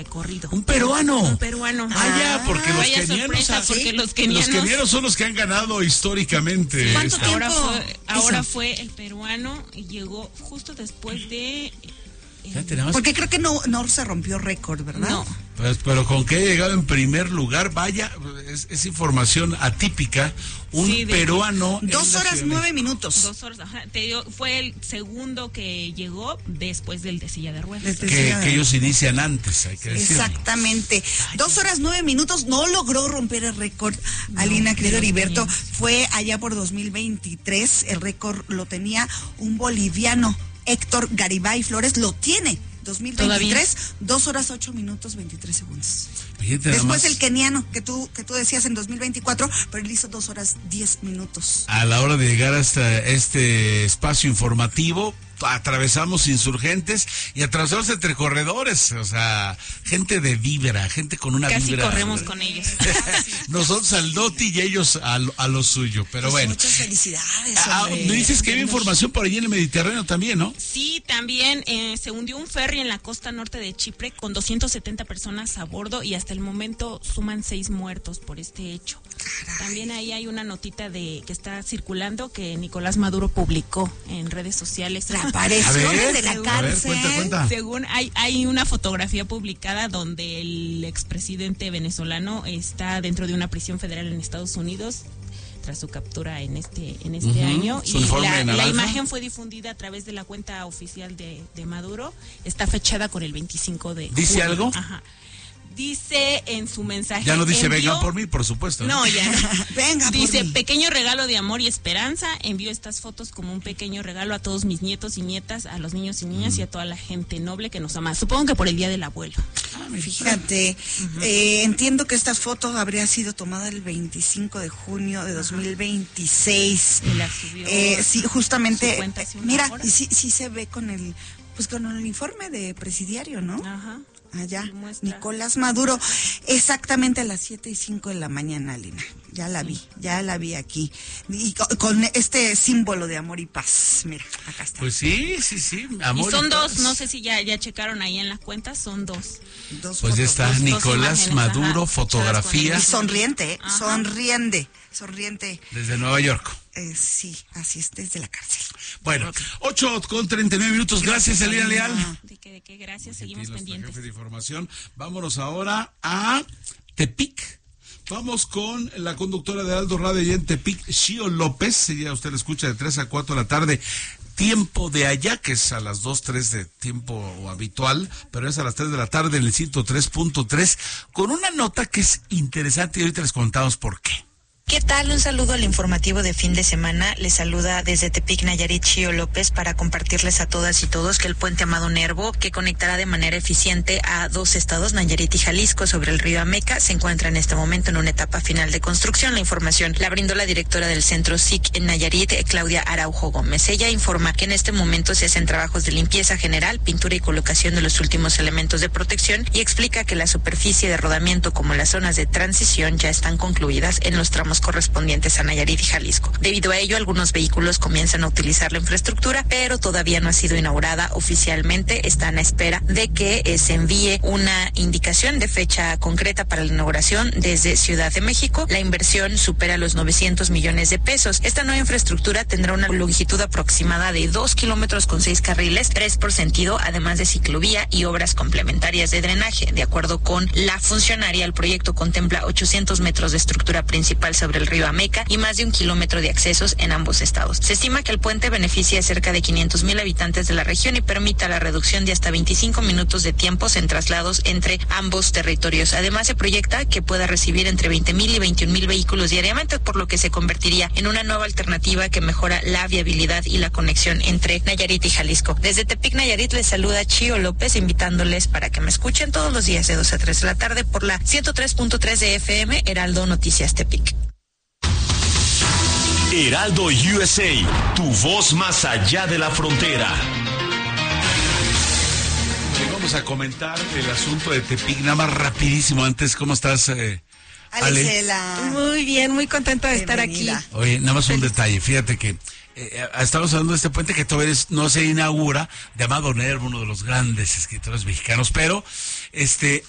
recorrido. Un peruano. Un peruano. Ya, porque los kenianos, sorpresa, porque los kenianos son los que han ganado históricamente. ¿Cuánto tiempo? Ahora fue el peruano y llegó justo después de... Porque creo que no se rompió récord, ¿verdad? No. Pues, pero con que haya llegado en primer lugar, vaya, es información atípica. Un peruano. 2 horas 9 minutos. 2 horas, ajá. Te digo, fue el segundo que llegó después del de silla de ruedas. Que ellos inician antes, hay que decirlo. Exactamente. 2 horas 9 minutos, no logró romper el récord. Alina, querido Heriberto, fue allá por 2023. El récord lo tenía un boliviano. Héctor Garibay Flores lo tiene, 2023, 2 horas 8 minutos 23 segundos. Después el keniano, que tú decías en 2024, pero él hizo 2 horas 10 minutos. A la hora de llegar hasta este espacio informativo, atravesamos Insurgentes y atravesamos entre corredores, o sea, gente de vibra, gente con una Casi vibra. Casi corremos con ellos. Nosotros al Noti y ellos a lo suyo, pero pues bueno. Muchas felicidades. ¿No dices que hay información por allí en el Mediterráneo también, no? Sí, también se hundió un ferry en la costa norte de Chipre con 270 personas a bordo y hasta el momento suman 6 muertos por este hecho. Caray. También ahí hay una notita que está circulando que Nicolás Maduro publicó en redes sociales. Apareció desde la cárcel. Cuenta. Según hay una fotografía publicada donde el expresidente venezolano está dentro de una prisión federal en Estados Unidos tras su captura en este año, y la imagen fue difundida a través de la cuenta oficial de Maduro. Está fechada con el 25 de ¿Dice julio. algo? Ajá. Dice en su mensaje. Ya no dice vengan por mí, por supuesto. No, ya no. Venga, dice pequeño regalo de amor y esperanza. Envío estas fotos como un pequeño regalo a todos mis nietos y nietas, a los niños y niñas y a toda la gente noble que nos ama. Supongo que por el Día del Abuelo. Fíjate, entiendo que esta foto habría sido tomada el 25 de junio de 2026. Y la subió. Sí, justamente. Mira, hora. y sí se ve con el informe de presidiario, ¿no? Ajá. Allá, Nicolás Maduro, exactamente a las 7:05 de la mañana, Lina. Ya la vi aquí. Y con este símbolo de amor y paz. Mira, acá está. Pues sí, amor y son y dos, paz. no sé si ya checaron ahí en las cuentas, son dos. Pues ya está, Nicolás imágenes, Maduro, fotografía. Y sonriente, sonriente. Desde Nueva York. Sí, así es, desde la cárcel. Bueno, 8:39. Gracias, Elena Leal. ¿De qué? Gracias, seguimos pendientes. Jefe de información. Vámonos ahora a Tepic. Vamos con la conductora de Aldo Radio allá en Tepic, Xio López. Ya usted la escucha de 3 a 4 de la tarde. Tiempo de allá, que es a las 2, 3 de tiempo habitual, pero es a las 3 de la tarde en el 103.3, con una nota que es interesante y ahorita les contamos por qué. ¿Qué tal? Un saludo al informativo de fin de semana. Les saluda desde Tepic, Nayarit, Xio López, para compartirles a todas y todos que el puente Amado Nervo, que conectará de manera eficiente a 2 estados, Nayarit y Jalisco, sobre el río Ameca, se encuentra en este momento en una etapa final de construcción. La información la brindó la directora del Centro SIC en Nayarit, Claudia Araujo Gómez. Ella informa que en este momento se hacen trabajos de limpieza general, pintura y colocación de los últimos elementos de protección, y explica que la superficie de rodamiento como las zonas de transición ya están concluidas en los tramos correspondientes a Nayarit y Jalisco. Debido a ello, algunos vehículos comienzan a utilizar la infraestructura, pero todavía no ha sido inaugurada oficialmente. Están a espera de que se envíe una indicación de fecha concreta para la inauguración desde Ciudad de México. La inversión supera los 900 millones de pesos. Esta nueva infraestructura tendrá una longitud aproximada de 2 kilómetros con 6 carriles, 3 por sentido, además de ciclovía y obras complementarias de drenaje. De acuerdo con la funcionaria, el proyecto contempla 800 metros de estructura principal sobre el río Ameca y más de 1 kilómetro de accesos en ambos estados. Se estima que el puente beneficia a cerca de 500,000 habitantes de la región y permita la reducción de hasta 25 minutos de tiempos en traslados entre ambos territorios. Además, se proyecta que pueda recibir entre 20,000 y 21,000 vehículos diariamente, por lo que se convertiría en una nueva alternativa que mejora la viabilidad y la conexión entre Nayarit y Jalisco. Desde Tepic, Nayarit, les saluda Xio López, invitándoles para que me escuchen todos los días de 2 a 3 de la tarde por la 103.3 de FM, Heraldo Noticias Tepic. Heraldo USA, tu voz más allá de la frontera. Vamos a comentar el asunto de Tepic, nada más rapidísimo antes. ¿Cómo estás, Alisela? Muy bien, muy contenta de estar aquí. Oye, nada más un detalle, fíjate que estamos hablando de este puente que todavía no se inaugura, de Amado Nervo, uno de los grandes escritores mexicanos, pero